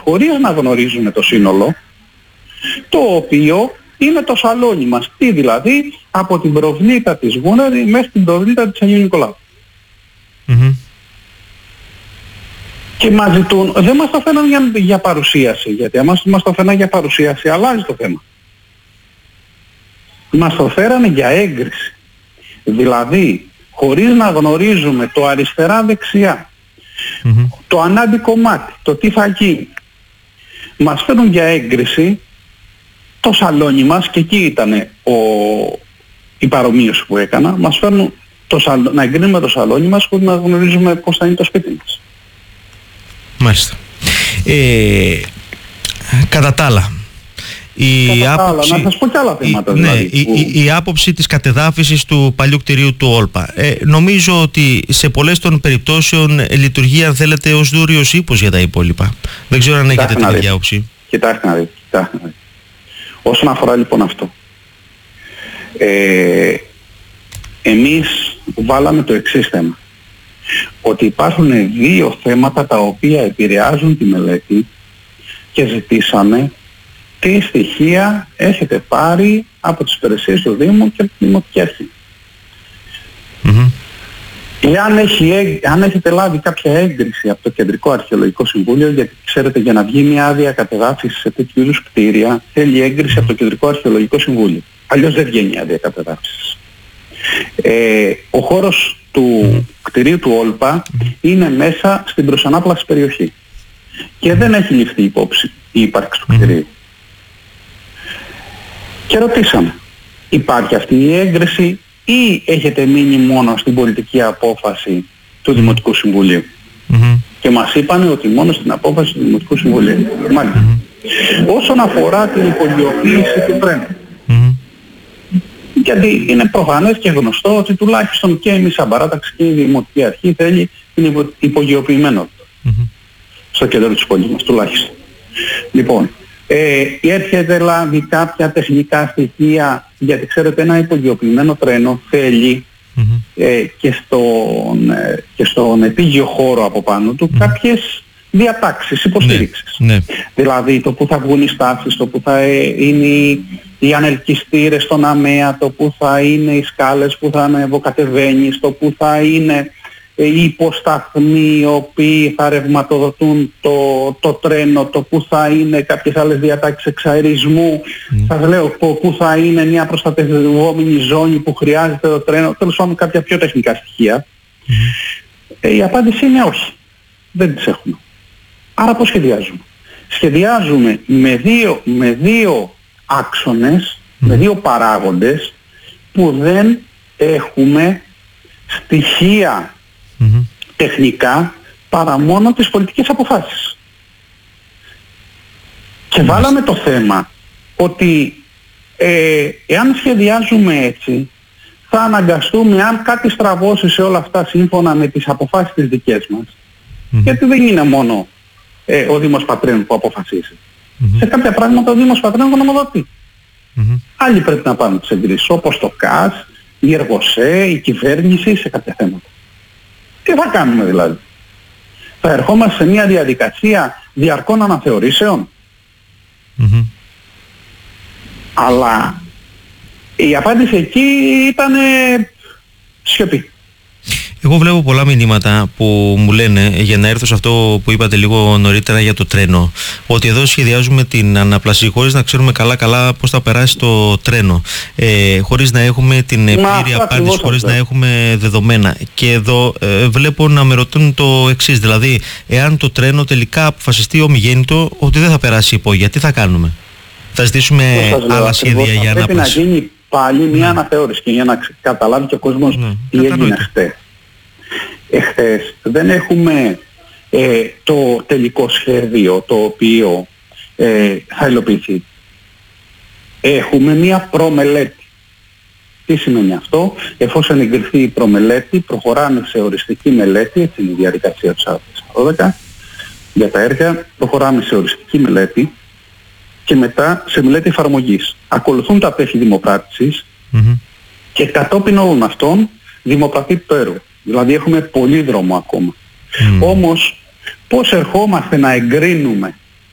χωρίς να γνωρίζουμε το σύνολο, το οποίο είναι το σαλόνι μας. Τι δηλαδή, από την προβλήτα της Γούναρη μέχρι την προβλήτα της Αγίου Νικολάου. Και μας ζητούν, δεν μας το φαίναν για παρουσίαση, γιατί άμα μας το φαίναν για παρουσίαση αλλάζει το θέμα. Μας το φέρανε για έγκριση. Δηλαδή, χωρίς να γνωρίζουμε το αριστερά-δεξιά, το ανάντι κομμάτι, το τι θα γίνει, μας φέρνουν για έγκριση το σαλόνι μας, και εκεί ήταν η παρομοίωση που έκανα, μας φέρνουν να εγκρίνουμε το σαλόνι μας χωρίς να γνωρίζουμε πώς θα είναι το σπίτι μας. Μάλιστα. Κατά τα άλλα, να σας πω κι άλλα θέματα. Ναι, δηλαδή, η άποψη της κατεδάφισης του παλιού κτηρίου του Όλπα. Νομίζω ότι σε πολλές των περιπτώσεων λειτουργεί, αν θέλετε, ως δούριος ύπος για τα υπόλοιπα. Δεν ξέρω αν έχετε την ίδια άποψη. Κοιτάξτε να δείτε. Όσον αφορά λοιπόν αυτό, εμείς βάλαμε το εξής θέμα. Ότι υπάρχουν δύο θέματα τα οποία επηρεάζουν τη μελέτη και ζητήσαμε τι στοιχεία έχετε πάρει από τις υπηρεσίες του Δήμου και από τη Δημοτική Αρχή. Αν έχετε λάβει κάποια έγκριση από το Κεντρικό Αρχαιολογικό Συμβούλιο, γιατί ξέρετε, για να βγει μια άδεια κατεδάφισης σε τέτοιου είδους κτίρια θέλει έγκριση από το Κεντρικό Αρχαιολογικό Συμβούλιο. Αλλιώς δεν βγαίνει άδεια κατεδάφισης. Ο χώρος του κτηρίου του Όλπα είναι μέσα στην προσανάπλαση περιοχή και δεν έχει ληφθεί υπόψη η ύπαρξη του κτηρίου. Και ρωτήσαμε, υπάρχει αυτή η έγκριση ή έχετε μείνει μόνο στην πολιτική απόφαση του Δημοτικού Συμβουλίου? Και μας είπαν ότι μόνο στην απόφαση του Δημοτικού Συμβουλίου. Μάλιστα. Όσον αφορά την υπογειοποίηση του τρένου, γιατί είναι προφανές και γνωστό ότι τουλάχιστον και εμείς σαν παράταξη και η Δημοτική Αρχή θέλει την υπογειοποιημένότητα στο κέντρο της πόλης μας, τουλάχιστον. Λοιπόν, έρχεται λάβει κάποια τεχνικά στοιχεία, γιατί ξέρετε ένα υπογειοποιημένο τρένο θέλει και στον επίγειο χώρο από πάνω του κάποιες διατάξεις υποστήριξης. Δηλαδή το που θα βγουν οι στάσεις, το που θα είναι οι ανελκυστήρες στον ΑΜΕΑ, το που θα είναι οι σκάλες που θα ανεβοκατεβαίνεις, το που θα είναι οι υποσταθμοί οι οποίοι θα ρευματοδοτούν το τρένο, το που θα είναι κάποιες άλλες διατάξεις εξαερισμού, σας λέω που θα είναι μια προστατευόμενη ζώνη που χρειάζεται το τρένο, τέλος πάντων κάποια πιο τεχνικά στοιχεία. Η απάντηση είναι όχι. Δεν τις έχουμε. Άρα πώς σχεδιάζουμε? Σχεδιάζουμε με δύο άξονες, με δύο παράγοντες που δεν έχουμε στοιχεία τεχνικά παρά μόνο τις πολιτικές αποφάσεις. Και βάλαμε το θέμα ότι εάν σχεδιάζουμε έτσι θα αναγκαστούμε, αν κάτι στραβώσει σε όλα αυτά σύμφωνα με τις αποφάσεις τις δικές μας, γιατί δεν είναι μόνο ο Δήμος Πατρένου που αποφασίζει. Σε κάποια πράγματα ο Δήμος Πατρένου γνωμοδοτεί. Άλλοι πρέπει να πάρουν τις εγκρίσεις, όπως το ΚΑΣ, η ΕΡΓΟΣΕ, η κυβέρνηση σε κάποια θέματα. Τι θα κάνουμε δηλαδή? Θα ερχόμαστε σε μια διαδικασία διαρκών αναθεωρήσεων? Αλλά η απάντηση εκεί ήταν σιωπή. Εγώ βλέπω πολλά μηνύματα που μου λένε, για να έρθω σε αυτό που είπατε λίγο νωρίτερα για το τρένο, ότι εδώ σχεδιάζουμε την ανάπλαση χωρίς να ξέρουμε καλά πώς θα περάσει το τρένο, χωρίς να έχουμε την πλήρη απάντηση, χωρίς να έχουμε δεδομένα. Και εδώ βλέπω να με ρωτούν το εξής, δηλαδή εάν το τρένο τελικά αποφασιστεί ομιγέννητο ότι δεν θα περάσει υπόγεια, τι θα κάνουμε? Θα ζητήσουμε άλλα σχέδια για ανάπλαση? Πρέπει να γίνει πάλι μια αναθεώρηση, και για να καταλάβει και ο κόσμος τι έγινε χτες. Εχθές δεν έχουμε το τελικό σχέδιο το οποίο θα υλοποιηθεί. Έχουμε μια προμελέτη. Τι σημαίνει αυτό? Εφόσον εγκριθεί η προμελέτη, προχωράμε σε οριστική μελέτη, έτσι είναι η διαδικασία του 12 για τα έργα, προχωράμε σε οριστική μελέτη και μετά σε μελέτη εφαρμογής. Ακολουθούν τα απέχη δημοπράτησης και κατόπιν όλων αυτών δημοπρατείται το έργο. Δηλαδή έχουμε πολύ δρόμο ακόμα. Όμως πώς ερχόμαστε να εγκρίνουμε